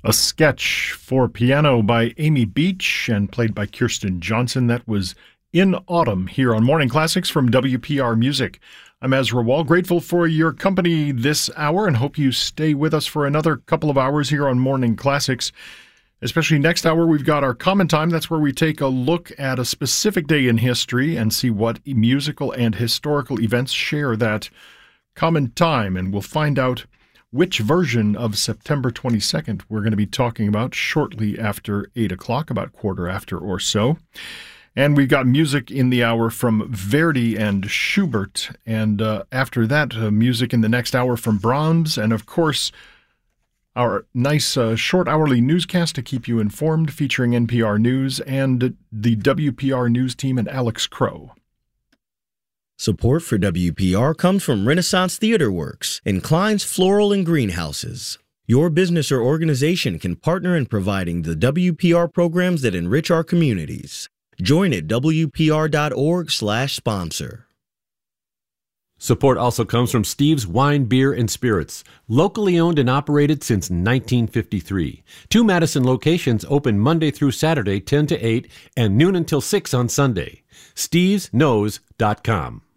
A sketch for piano by Amy Beach and played by Kirsten Johnson. That was In Autumn here on Morning Classics from WPR Music. I'm Ezra Wall, grateful for your company this hour and hope you stay with us for another couple of hours here on Morning Classics. Especially next hour, we've got our Common Time. That's where we take a look at a specific day in history and see what musical and historical events share that common time. And we'll find out which version of September 22nd we're going to be talking about shortly after 8 o'clock, about quarter after or so. And we've got music in the hour from Verdi and Schubert. And after that, music in the next hour from Brahms. And of course, our nice short hourly newscast to keep you informed, featuring NPR News and the WPR News team and Alex Crow. Support for WPR comes from Renaissance Theater Works and Klein's Floral and Greenhouses. Your business or organization can partner in providing the WPR programs that enrich our communities. Join at WPR.org/sponsor. Support also comes from Steve's Wine, Beer, and Spirits, locally owned and operated since 1953. 2 Madison locations open Monday through Saturday, 10 to 8, and noon until 6 on Sunday. StevesKnows.com.